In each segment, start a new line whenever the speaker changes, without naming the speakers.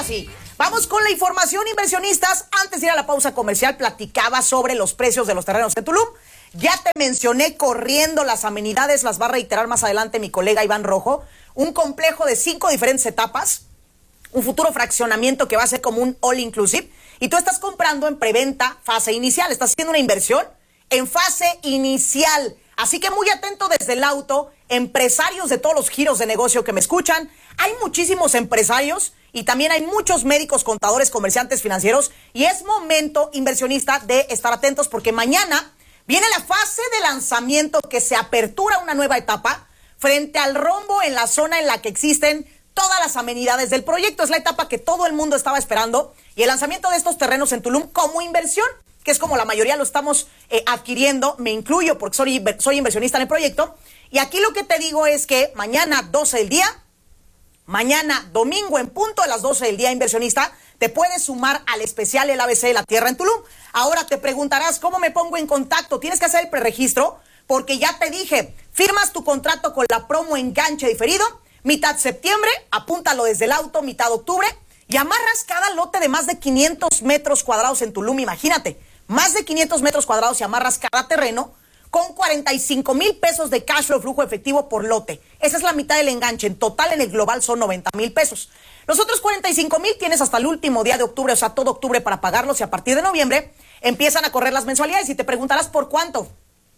sí, vamos con la información, inversionistas. Antes de ir a la pausa comercial, platicaba sobre los precios de los terrenos en Tulum. Ya te mencioné corriendo las amenidades, las va a reiterar más adelante mi colega Iván Rojo. Un complejo de 5 diferentes etapas, un futuro fraccionamiento que va a ser como un all inclusive. Y tú estás comprando en preventa, fase inicial. Estás haciendo una inversión en fase inicial. Así que muy atento desde el auto, empresarios de todos los giros de negocio que me escuchan. Hay muchísimos empresarios y también hay muchos médicos, contadores, comerciantes financieros. Y es momento, inversionista, de estar atentos porque mañana viene la fase de lanzamiento, que se apertura una nueva etapa frente al rombo en la zona en la que existen todas las amenidades del proyecto. Es la etapa que todo el mundo estaba esperando y el lanzamiento de estos terrenos en Tulum como inversión, que es como la mayoría lo estamos adquiriendo, me incluyo porque soy inversionista en el proyecto. Y aquí lo que te digo es que mañana 12 del día, mañana domingo en punto de las 12 del día, inversionista, te puedes sumar al especial El ABC de la Tierra en Tulum. Ahora te preguntarás, ¿cómo me pongo en contacto? Tienes que hacer el preregistro porque ya te dije, firmas tu contrato con la promo enganche diferido, mitad septiembre, apúntalo desde el auto, mitad octubre, y amarras cada lote de más de 500 metros cuadrados en Tulum. Imagínate, más de 500 metros cuadrados y amarras cada terreno con 45,000 pesos de cash flow, flujo efectivo por lote. Esa es la mitad del enganche. En total, en el global son 90,000 pesos. Los otros 45,000 tienes hasta el último día de octubre, o sea, todo octubre para pagarlos, y a partir de noviembre empiezan a correr las mensualidades y te preguntarás por cuánto.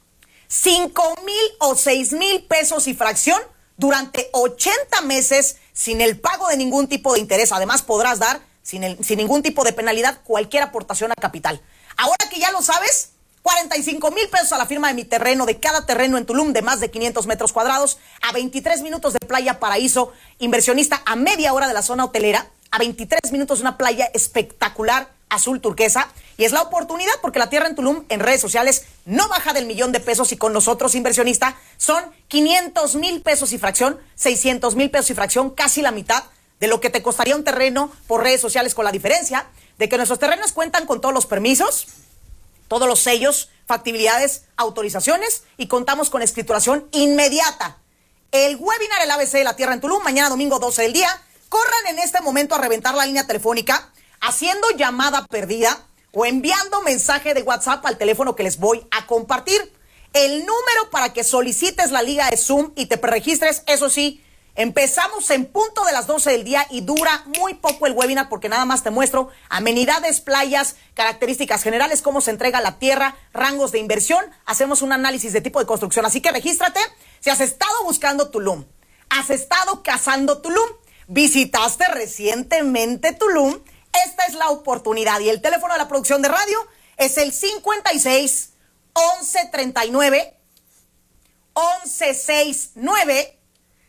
5,000 o 6,000 pesos y fracción durante 80 meses sin el pago de ningún tipo de interés. Además, podrás dar sin ningún tipo de penalidad cualquier aportación a capital. Ahora que ya lo sabes, 45,000 pesos a la firma de mi terreno, de cada terreno en Tulum de más de 500 metros cuadrados, a 23 minutos de Playa Paraíso, inversionista, a media hora de la zona hotelera, a 23 minutos de una playa espectacular, azul turquesa, y es la oportunidad porque la tierra en Tulum en redes sociales no baja del $1,000,000 y con nosotros, inversionista, son 500,000 pesos y fracción, 600,000 pesos y fracción, casi la mitad de lo que te costaría un terreno por redes sociales, con la diferencia de que nuestros terrenos cuentan con todos los permisos, todos los sellos, factibilidades, autorizaciones y contamos con escrituración inmediata. El webinar El ABC de la Tierra en Tulum, mañana domingo 12 del día. Corran en este momento a reventar la línea telefónica, haciendo llamada perdida o enviando mensaje de WhatsApp al teléfono que les voy a compartir. El número para que solicites la liga de Zoom y te preregistres, eso sí, empezamos en punto de las 12 del día y dura muy poco el webinar porque nada más te muestro amenidades, playas, características generales, cómo se entrega la tierra, rangos de inversión, hacemos un análisis de tipo de construcción. Así que regístrate si has estado buscando Tulum, has estado cazando Tulum, visitaste recientemente Tulum, esta es la oportunidad. Y el teléfono de la producción de radio es el 56 11 39 11 69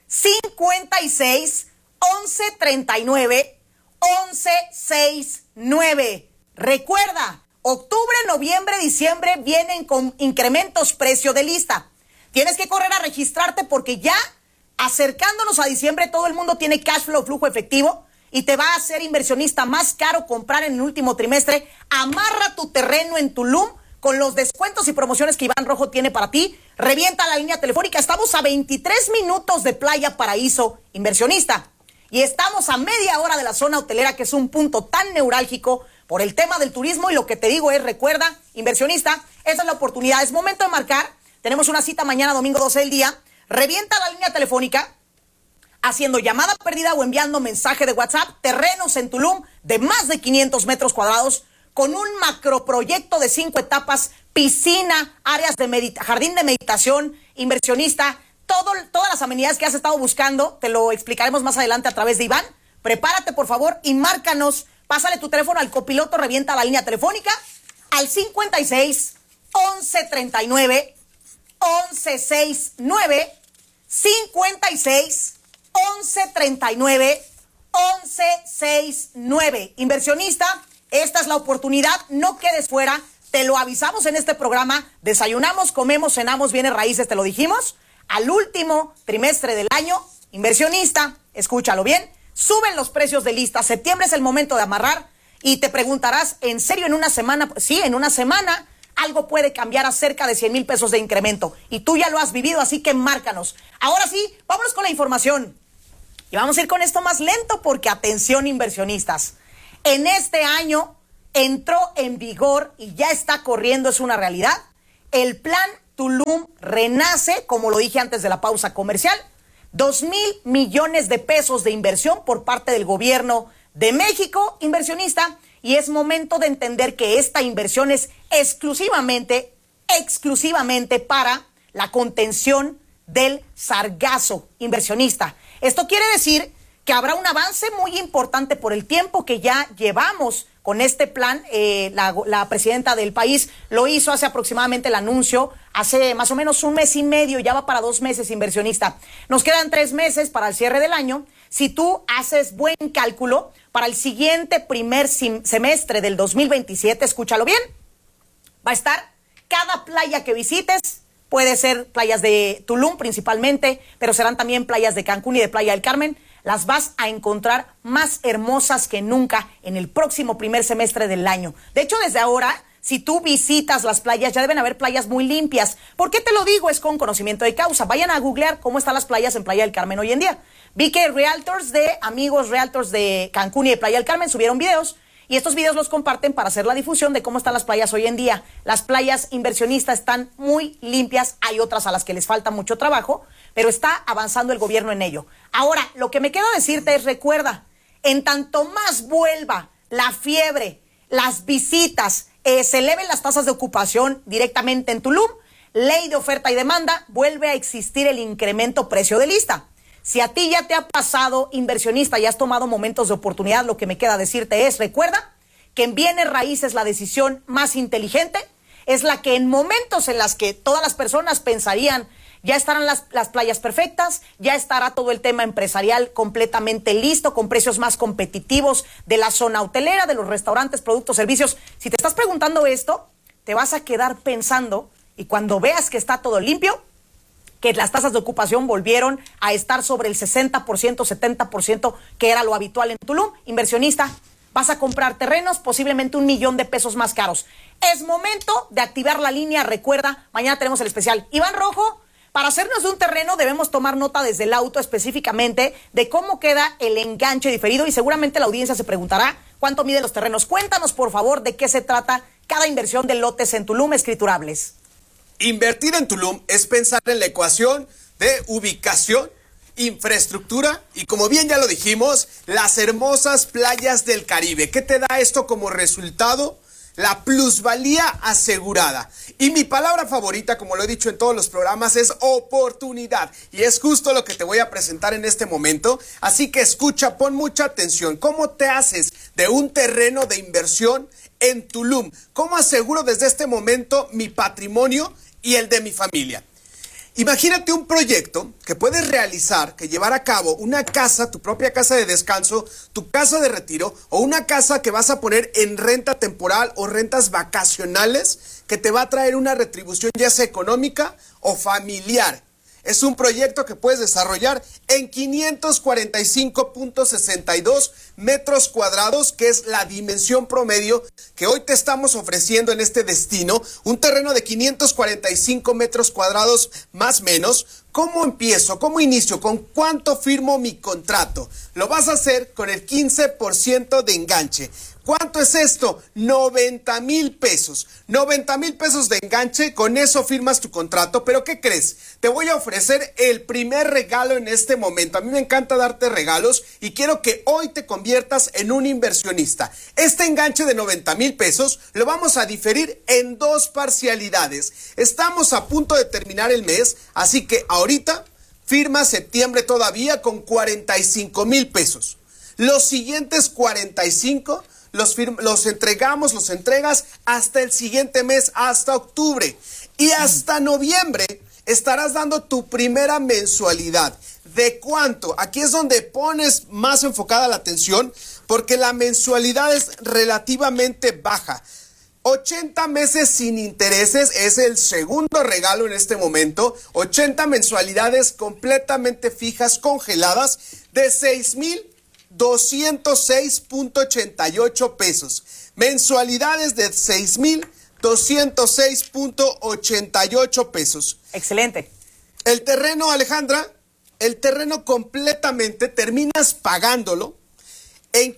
56 11 39 11 69. Recuerda, octubre, noviembre, diciembre vienen con incrementos precio de lista. Tienes que correr a registrarte porque ya acercándonos a diciembre todo el mundo tiene cash flow, flujo efectivo, y te va a hacer, inversionista, más caro comprar en el último trimestre. Amarra tu terreno en Tulum con los descuentos y promociones que Iván Rojo tiene para ti. Revienta la línea telefónica. Estamos a 23 minutos de Playa Paraíso, inversionista. Y estamos a media hora de la zona hotelera, que es un punto tan neurálgico por el tema del turismo. Y lo que te digo es, recuerda, inversionista, esa es la oportunidad. Es momento de marcar. Tenemos una cita mañana, domingo 12 del día. Revienta la línea telefónica haciendo llamada perdida o enviando mensaje de WhatsApp. Terrenos en Tulum de más de 500 metros cuadrados, con un macroproyecto de 5 etapas, piscina, áreas de jardín de meditación, inversionista, todas las amenidades que has estado buscando. Te lo explicaremos más adelante a través de Iván. Prepárate, por favor, y márcanos. Pásale tu teléfono al copiloto, revienta la línea telefónica al 56 11 39 11 69 56 11 39 11 69. Inversionista, esta es la oportunidad, no quedes fuera, te lo avisamos en este programa. Desayunamos, comemos, cenamos, bienes raíces, te lo dijimos. Al último trimestre del año, inversionista, escúchalo bien, suben los precios de lista. Septiembre es el momento de amarrar y te preguntarás, ¿en serio en una semana? Sí, en una semana algo puede cambiar a cerca de 100,000 pesos de incremento. Y tú ya lo has vivido, así que márcanos. Ahora sí, vámonos con la información. Y vamos a ir con esto más lento porque atención inversionistas. En este año entró en vigor y ya está corriendo, es una realidad, el Plan Tulum Renace, como lo dije antes de la pausa comercial, 2,000 millones de pesos de inversión por parte del gobierno de México, inversionista, y es momento de entender que esta inversión es exclusivamente para la contención del sargazo, inversionista. Esto quiere decir que habrá un avance muy importante por el tiempo que ya llevamos con este plan. La presidenta del país lo hizo hace aproximadamente el anuncio, hace más o menos un mes y medio, ya va para 2 meses, inversionista. Nos quedan 3 meses para el cierre del año. Si tú haces buen cálculo, para el siguiente primer semestre del 2027, escúchalo bien, va a estar cada playa que visites. Puede ser playas de Tulum principalmente, pero serán también playas de Cancún y de Playa del Carmen. Las vas a encontrar más hermosas que nunca en el próximo primer semestre del año. De hecho, desde ahora, si tú visitas las playas, ya deben haber playas muy limpias. ¿Por qué te lo digo? Es con conocimiento de causa. Vayan a googlear cómo están las playas en Playa del Carmen hoy en día. Vi que amigos realtors de Cancún y de Playa del Carmen subieron videos. Y estos videos los comparten para hacer la difusión de cómo están las playas hoy en día. Las playas inversionistas están muy limpias, hay otras a las que les falta mucho trabajo, pero está avanzando el gobierno en ello. Ahora, lo que me queda decirte es, recuerda, en tanto más vuelva la fiebre, las visitas, se eleven las tasas de ocupación directamente en Tulum, ley de oferta y demanda, vuelve a existir el incremento precio de lista. Si a ti ya te ha pasado, inversionista, y has tomado momentos de oportunidad, lo que me queda decirte es, recuerda que en bienes raíces la decisión más inteligente es la que en momentos en las que todas las personas pensarían, ya estarán las playas perfectas, ya estará todo el tema empresarial completamente listo, con precios más competitivos de la zona hotelera, de los restaurantes, productos, servicios. Si te estás preguntando esto, te vas a quedar pensando, y cuando veas que está todo limpio, que las tasas de ocupación volvieron a estar sobre el 60%, 70%, que era lo habitual en Tulum. Inversionista, vas a comprar terrenos posiblemente 1 millón de pesos más caros. Es momento de activar la línea. Recuerda, mañana tenemos el especial Iván Rojo. Para hacernos de un terreno debemos tomar nota desde el auto específicamente de cómo queda el enganche diferido, y seguramente la audiencia se preguntará cuánto miden los terrenos. Cuéntanos, por favor, de qué se trata cada inversión de lotes en Tulum escriturables.
Invertir en Tulum es pensar en la ecuación de ubicación, infraestructura y, como bien ya lo dijimos, las hermosas playas del Caribe. ¿Qué te da esto como resultado? La plusvalía asegurada. Y mi palabra favorita, como lo he dicho en todos los programas, es oportunidad. Y es justo lo que te voy a presentar en este momento. Así que escucha, pon mucha atención. ¿Cómo te haces de un terreno de inversión en Tulum? ¿Cómo aseguro desde este momento mi patrimonio y el de mi familia? Imagínate un proyecto que puedes realizar, que llevar a cabo una casa, tu propia casa de descanso, tu casa de retiro, o una casa que vas a poner en renta temporal o rentas vacacionales, que te va a traer una retribución ya sea económica o familiar. Es un proyecto que puedes desarrollar en 545.62 metros cuadrados, que es la dimensión promedio que hoy te estamos ofreciendo en este destino. Un terreno de 545 metros cuadrados más o menos. ¿Cómo empiezo? ¿Cómo inicio? ¿Con cuánto firmo mi contrato? Lo vas a hacer con el 15% de enganche. ¿Cuánto es esto? 90,000 pesos. 90,000 pesos de enganche, con eso firmas tu contrato. ¿Pero qué crees? Te voy a ofrecer el primer regalo en este momento. A mí me encanta darte regalos y quiero que hoy te conviertas en un inversionista. Este enganche de 90,000 pesos lo vamos a diferir en 2 parcialidades. Estamos a punto de terminar el mes, así que ahorita firma septiembre todavía con 45,000 pesos. Los siguientes 45 los entregas hasta el siguiente mes, hasta octubre. Y hasta noviembre estarás dando tu primera mensualidad. ¿De cuánto? Aquí es donde pones más enfocada la atención, porque la mensualidad es relativamente baja. 80 meses sin intereses es el segundo regalo en este momento. 80 mensualidades completamente fijas, congeladas, de 6,206.88 pesos. Mensualidades de 6,206.88 pesos.
Excelente.
El terreno, Alejandra, el terreno completamente, terminas pagándolo en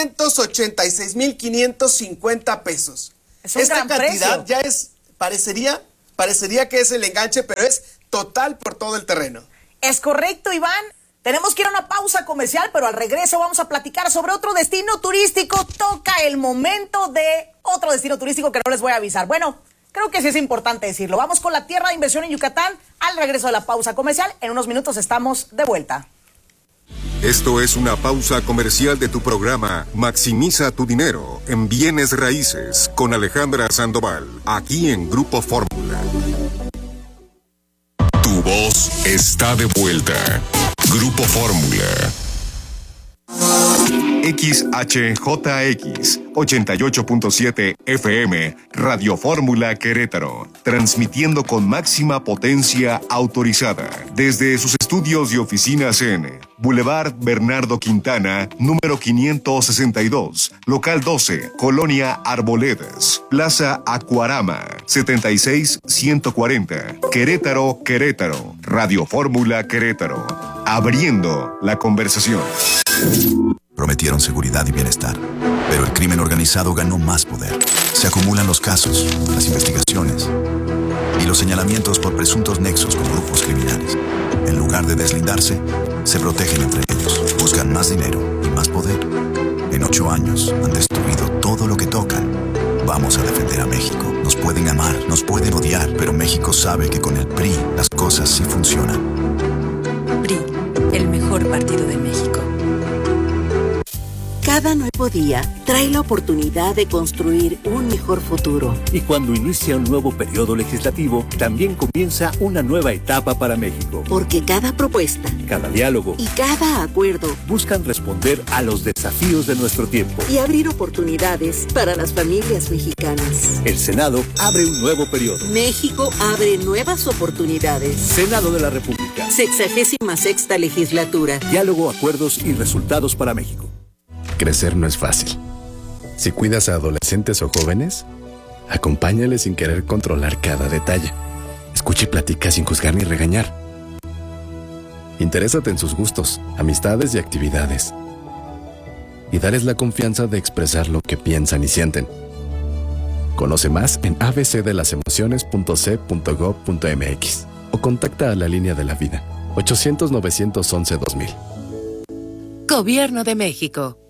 586,550 pesos.
Es un
Esta
gran
cantidad
precio.
ya parecería que es el enganche, pero es total por todo el terreno.
Es correcto, Iván. Tenemos que ir a una pausa comercial, pero al regreso vamos a platicar sobre otro destino turístico. Toca el momento de otro destino turístico que no les voy a avisar. Bueno, creo que sí es importante decirlo. Vamos con la tierra de inversión en Yucatán al regreso de la pausa comercial. En unos minutos estamos de vuelta.
Esto es una pausa comercial de tu programa Maximiza tu dinero en bienes raíces con Alejandra Sandoval, aquí en Grupo Fórmula. Tu voz está de vuelta. Grupo Fórmula. XHJX 88.7 FM Radio Fórmula Querétaro, transmitiendo con máxima potencia autorizada desde sus estudios y oficinas en Boulevard Bernardo Quintana, número 562, local 12, Colonia Arboledas, Plaza Acuarama, 76140, Querétaro, Querétaro. Radio Fórmula Querétaro, abriendo la conversación.
Prometieron seguridad y bienestar, pero el crimen organizado ganó más poder. Se acumulan los casos, las investigaciones y los señalamientos por presuntos nexos con grupos criminales. En lugar de deslindarse, se protegen entre ellos, buscan más dinero y más poder. En 8 años han destruido todo lo que tocan. Vamos a defender a México. Nos pueden amar, nos pueden odiar, pero México sabe que con el PRI las cosas sí funcionan.
PRI, el mejor partido de México.
Cada nuevo día trae la oportunidad de construir un mejor futuro.
Y cuando inicia un nuevo periodo legislativo, también comienza una nueva etapa para México.
Porque cada propuesta,
cada diálogo
y cada acuerdo
buscan responder a los desafíos de nuestro tiempo
y abrir oportunidades para las familias mexicanas.
El Senado abre un nuevo periodo.
México abre nuevas oportunidades.
Senado de la República.
66ª legislatura.
Diálogo, acuerdos y resultados para México.
Crecer no es fácil. Si cuidas a adolescentes o jóvenes, acompáñales sin querer controlar cada detalle. Escucha y platica sin juzgar ni regañar. Interésate en sus gustos, amistades y actividades. Y dales la confianza de expresar lo que piensan y sienten. Conoce más en abcdelasemociones.c.gov.mx o contacta a la línea de la vida 800-911-2000.
Gobierno de México.